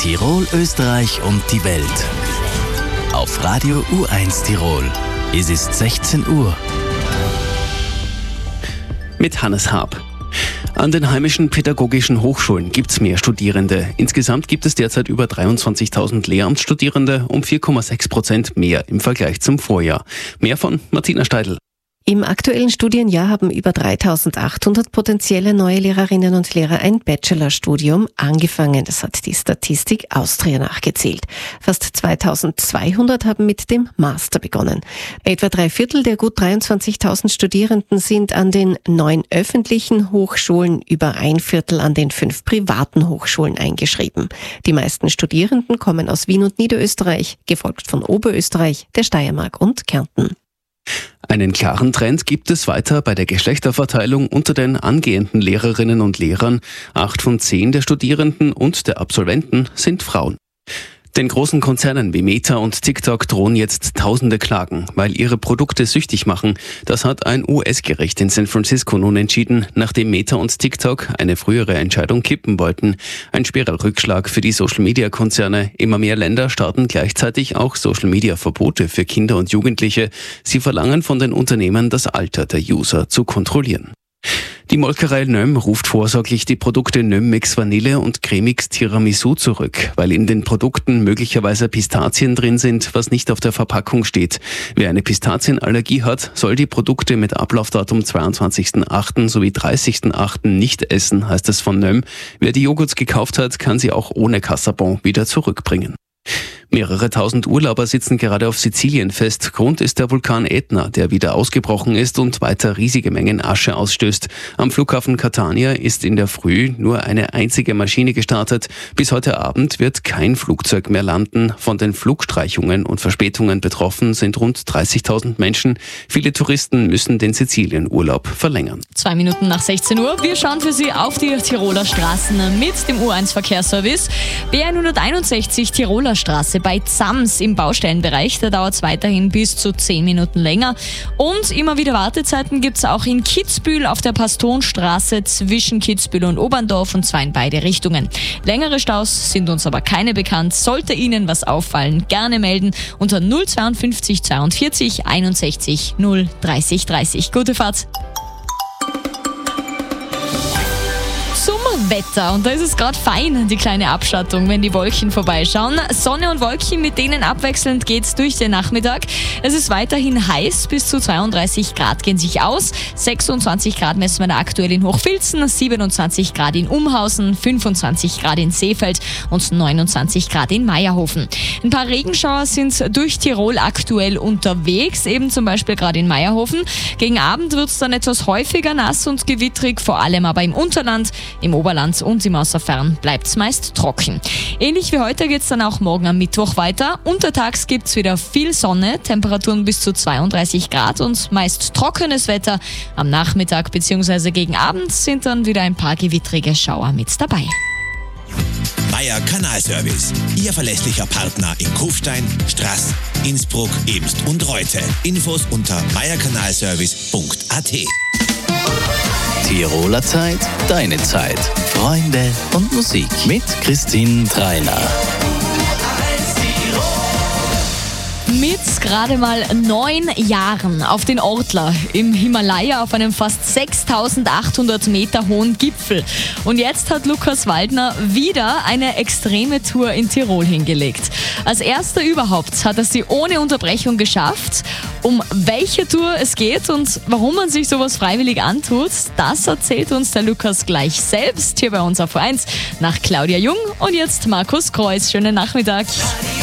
Tirol, Österreich und die Welt. Auf Radio U1 Tirol. Es ist 16 Uhr. Mit Hannes Haab. An den heimischen pädagogischen Hochschulen gibt es mehr Studierende. Insgesamt gibt es derzeit über 23.000 Lehramtsstudierende, um 4,6% mehr im Vergleich zum Vorjahr. Mehr von Martina Steidl. Im aktuellen Studienjahr haben über 3.800 potenzielle neue Lehrerinnen und Lehrer ein Bachelorstudium angefangen. Das hat die Statistik Austria nachgezählt. Fast 2.200 haben mit dem Master begonnen. Etwa 3/4 der gut 23.000 Studierenden sind an den 9 öffentlichen Hochschulen, über 1/4 an den 5 privaten Hochschulen eingeschrieben. Die meisten Studierenden kommen aus Wien und Niederösterreich, gefolgt von Oberösterreich, der Steiermark und Kärnten. Einen klaren Trend gibt es weiter bei der Geschlechterverteilung unter den angehenden Lehrerinnen und Lehrern. 8 von 10 der Studierenden und der Absolventen sind Frauen. Den großen Konzernen wie Meta und TikTok drohen jetzt tausende Klagen, weil ihre Produkte süchtig machen. Das hat ein US-Gericht in San Francisco nun entschieden, nachdem Meta und TikTok eine frühere Entscheidung kippen wollten. Ein schwerer Rückschlag für die Social-Media-Konzerne. Immer mehr Länder starten gleichzeitig auch Social-Media-Verbote für Kinder und Jugendliche. Sie verlangen von den Unternehmen, das Alter der User zu kontrollieren. Die Molkerei Nöm ruft vorsorglich die Produkte Nöm Mix Vanille und Cremix Tiramisu zurück, weil in den Produkten möglicherweise Pistazien drin sind, was nicht auf der Verpackung steht. Wer eine Pistazienallergie hat, soll die Produkte mit Ablaufdatum 22.08. sowie 30.08. nicht essen, heißt es von Nöm. Wer die Joghurts gekauft hat, kann sie auch ohne Kassabon wieder zurückbringen. Mehrere tausend Urlauber sitzen gerade auf Sizilien fest. Grund ist der Vulkan Ätna, der wieder ausgebrochen ist und weiter riesige Mengen Asche ausstößt. Am Flughafen Catania ist in der Früh nur eine einzige Maschine gestartet. Bis heute Abend wird kein Flugzeug mehr landen. Von den Flugstreichungen und Verspätungen betroffen sind rund 30.000 Menschen. Viele Touristen müssen den Sizilienurlaub verlängern. 2 Minuten nach 16 Uhr. Wir schauen für Sie auf die Tiroler Straßen mit dem U1-Verkehrsservice. B161 Tiroler Straße bei Zams im Baustellenbereich. Da dauert es weiterhin bis zu 10 Minuten länger. Und immer wieder Wartezeiten gibt es auch in Kitzbühel auf der Pastonstraße zwischen Kitzbühel und Oberndorf, und zwar in beide Richtungen. Längere Staus sind uns aber keine bekannt. Sollte Ihnen was auffallen, gerne melden unter 052 42 61 030 30. Gute Fahrt! Wetter. Und da ist es gerade fein, die kleine Abschattung, wenn die Wolken vorbeischauen. Sonne und Wolken, mit denen abwechselnd geht's durch den Nachmittag. Es ist weiterhin heiß, bis zu 32 Grad gehen sich aus. 26 Grad messen wir da aktuell in Hochfilzen, 27 Grad in Umhausen, 25 Grad in Seefeld und 29 Grad in Meierhofen. Ein paar Regenschauer sind durch Tirol aktuell unterwegs, eben zum Beispiel gerade in Meierhofen. Gegen Abend wird es dann etwas häufiger nass und gewittrig, vor allem aber im Unterland, im Oberland und im Außerfern bleibt es meist trocken. Ähnlich wie heute geht es dann auch morgen am Mittwoch weiter. Untertags gibt es wieder viel Sonne, Temperaturen bis zu 32 Grad und meist trockenes Wetter. Am Nachmittag bzw. gegen Abend sind dann wieder ein paar gewittrige Schauer mit dabei. Meier Kanalservice, Ihr verlässlicher Partner in Kufstein, Straß, Innsbruck, Ebst und Reute. Infos unter meierkanalservice.at. Tiroler Zeit, deine Zeit. Freunde und Musik mit Christine Treiner. Mit gerade mal 9 Jahren auf den Ortler im Himalaya auf einem fast 6.800 Meter hohen Gipfel. Und jetzt hat Lukas Waldner wieder eine extreme Tour in Tirol hingelegt. Als erster überhaupt hat er sie ohne Unterbrechung geschafft. Um welche Tour es geht und warum man sich sowas freiwillig antut, das erzählt uns der Lukas gleich selbst hier bei uns auf U1 nach Claudia Jung und jetzt Markus Kreuz. Schönen Nachmittag.